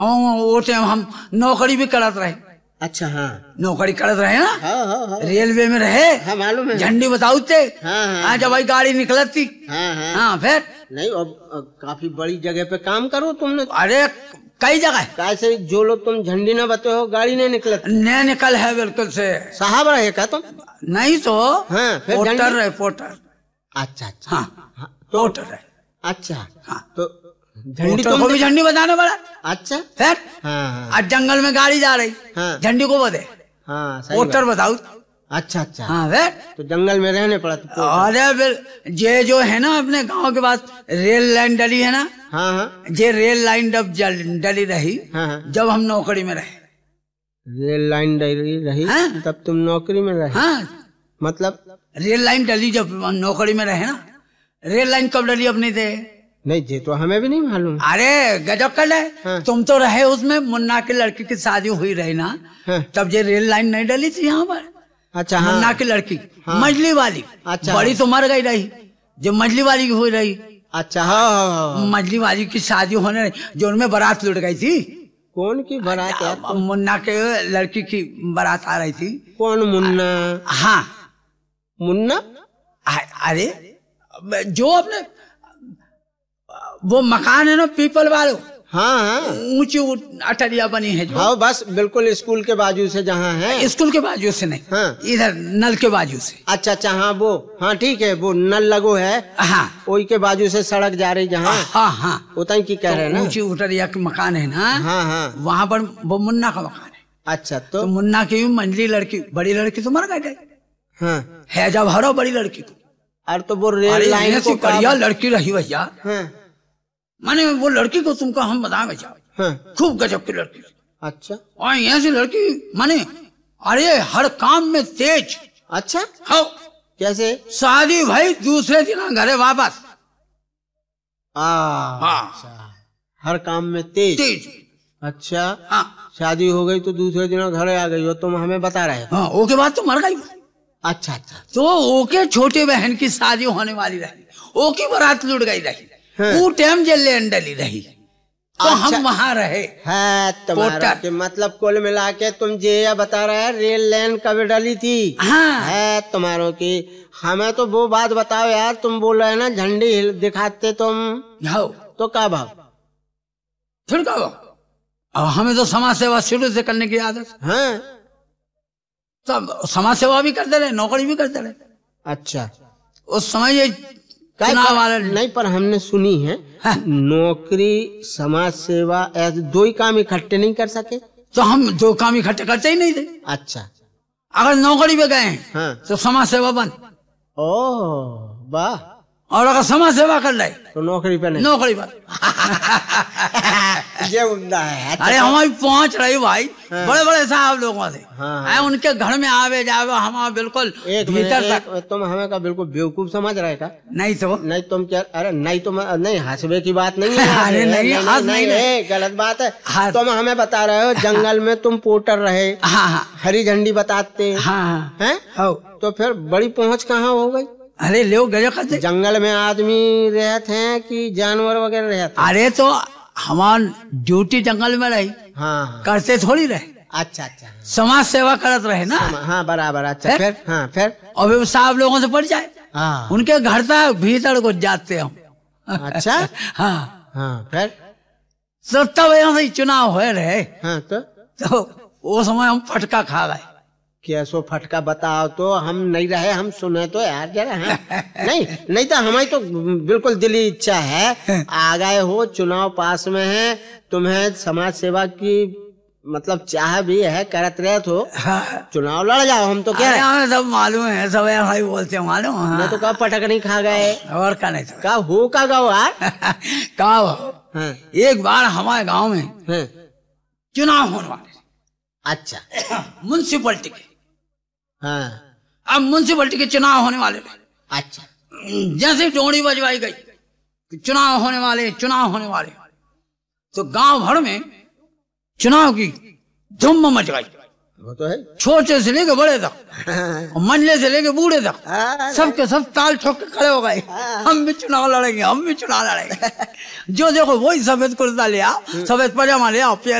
वो टाइम हम नौकरी भी करत रहे। अच्छा हाँ, नौकरी करत रहे ना। हाँ हाँ हाँ, रेलवे में रहे। हाँ मालूम है। झंडी बताऊ थे। हाँ हाँ, जब भाई गाड़ी निकलत थी। हाँ हाँ हाँ फिर नहीं, अब काफी बड़ी जगह पे काम करो तुमने। अरे कई जगह कैसे जो लोग तुम झंडी ना बते हो गाड़ी नहीं निकलत। न निकल है बिल्कुल से। साहब रहे का तुम? नहीं तो हाँ, फिर पोर्टर झंडी? रहे पोर्टर। अच्छा अच्छा हाँ पोर्टर रहे। अच्छा हाँ तो झंडी पोर्टर को भी झंडी बताने पड़ा। अच्छा फिर हाँ आज जंगल में गाड़ी जा रही। हाँ झंडी को बदे हाँ सही पोर्टर बात। बताऊ। अच्छा अच्छा हाँ फिर तो जंगल में रहने पड़ा तो अरे फिर ये जो है ना अपने गांव के पास रेल लाइन डली है ना। हाँ हाँ ये रेल लाइन जब डली रही हाँ हाँ, जब हम नौकरी में रहे। रेल लाइन डली रही हाँ? तब तुम नौकरी में रहे? हाँ मतलब रेल लाइन डली जब हम नौकरी में रहे ना। रेल लाइन कब डली अपने थे? नहीं ये तो हमें भी नहीं मालूम। अरे गजब कर ले। हाँ। तुम तो रहे उसमें मुन्ना की लड़की की शादी हुई रही ना। हाँ। तब ये रेल लाइन नहीं डली थी यहाँ पर। अच्छा हाँ मुन्ना की लड़की हाँ। मजली वाली। अच्छा बड़ी तो मर गई रही जो मजली वाली की हुई रही। अच्छा हाँ हाँ हाँ। मजली वाली की शादी होने रही जो उनमें बारात लुट गई थी। कौन की बारात यार? मुन्ना के लड़की की बारात आ रही थी। कौन मुन्ना? हाँ मुन्ना? अरे जो अपने वो मकान है ना पीपल वालों। हाँ हाँ ऊंची अटरिया बनी है जो। हाँ बस बिल्कुल स्कूल के बाजू से जहाँ है। स्कूल के बाजू से नहीं। हाँ इधर नल के बाजू से। अच्छा अच्छा हाँ वो हाँ ठीक है वो नल लगो है। हाँ वही के बाजू से सड़क जा रही जहाँ। हाँ हाँ उतनी की कह रहे हैं ना। ऊंची उटरिया के मकान है ना। हाँ हाँ वहाँ पर वो मुन्ना का मकान है। अच्छा तो मुन्ना की मंझली लड़की बड़ी लड़की तो मर गई। हाँ है जब हरो बड़ी लड़की को। और तो वो रेल लाइन को बढ़िया लड़की रही भैया। हाँ माने वो लड़की को तुमको हम बताएं भैया। हाँ खूब गजब की लड़की। अच्छा और ऐसी लड़की माने अरे हर काम में तेज। अच्छा हाँ कैसे? शादी भाई दूसरे दिन घरे वापस। हाँ अच्छा हर काम में तेज। तेज। अच्छा हाँ शादी हो गई तो दूसरे दिन घरे आ गई हो तुम हमें बता रहे हो। हाँ ओके बाद तो मर गई। अच्छा अच्छा तो ओके छोटे बहन की शादी होने वाली रही। ओकी बारात लुट गई रही। हाँ। वो टाइम जेल डली रही तो अच्छा। हम वहाँ रहे। है तुम्हारा कि मतलब कुल मिला के तुम ये बता रहे हैं रेल लाइन कब डली थी? हाँ है तुम्हारों की। हमें तो वो बात बताओ यार, तुम बोल रहे ना झंडी दिखाते तुम जाओ तो क्या भाव? फिर कहो अब हमें तो समाज सेवा शुरू से करने की आदत। हाँ तब समाज सेवा भी करते रहे नौकरी भी करते रहे। अच्छा उस समय ये चुनाव वाले नहीं पर हमने सुनी है हाँ। नौकरी समाज सेवा ऐसे दो ही काम इकट्ठे नहीं कर सके। तो हम दो काम इकट्ठे करते ही नहीं थे। अच्छा अगर नौकरी पे गए हाँ तो समाज सेवा बंद। ओह वाह। और अगर समाज सेवा कर रहे तो नौकरी पे नहीं। नौकरी पर। ये उम्दा है। अरे हमारी पहुंच रही भाई। हाँ। बड़े बड़े साहब लोगों से। हाँ। उनके घर में आवे जावे हमारा बिल्कुल एक भीतर मिनट, तक। तुम हमें का बिल्कुल बेवकूफ समझ रहे का? नहीं तो नहीं तुम क्या? अरे नहीं तुम नहीं हंसबे की बात नहीं है। अरे नहीं, हंस नहीं है, गलत बात है। हाँ। तुम हमें बता रहे हो जंगल में तुम पोर्टर रहे। हाँ हाँ हरी झंडी बताते हाँ हैं। हाँ। तो फिर बड़ी पहुंच कहाँ हो गई? अरे ले गजब करते। जंगल में आदमी रहते हैं कि जानवर वगैरह रहते हैं? अरे तो हमार ड्यूटी जंगल में रही। हाँ करते थोड़ी रहे। अच्छा अच्छा समाज सेवा करत रहे ना। हाँ बराबर। अच्छा फिर? हाँ फिर? और वे साहब लोगों से पड़ जाए। हाँ उनके घर तक भीतर को जाते हम। अच्छा हाँ हाँ फिर? तो तब यहाँ से चुनाव हो रहे। हाँ तो वो समय हम फटका खा गए। कैसो फटका बताओ तो हम नहीं रहे, हम सुने तो यार जरा। हाँ? नहीं तो हमारी तो बिल्कुल दिली इच्छा है। आ गए हो चुनाव पास में है, तुम्हें समाज सेवा की मतलब चाह भी है, करत रहे तो हाँ। चुनाव लड़ जाओ। हम तो क्या हमें सब मालूम है, सब ऐसा ही बोलते हैं मालूम। हाँ। मैं तो कब पटक नहीं खा गए और का नहीं था का हो का गाओ यार। कहा हाँ, एक बार हमारे गांव में हाँ, चुनाव होने वाले। अच्छा म्युनिसिपलिटी के। हाँ अब म्युनिसिपलिटी के चुनाव होने वाले थे। अच्छा जैसे डोंडी बजवाई गई कि चुनाव होने वाले तो गांव भर में चुनाव की धूम मच गई। वो तो है। छोटे से लेके बड़े तक, और मंझले से लेके बूढ़े तक, सबके सब ताल ठोक के खड़े हो गए, हम भी चुनाव लड़ेंगे, हम भी चुनाव लड़ेंगे। जो देखो वही सफेद कुर्ता ले आओ, सफेद पजामा ले आओ,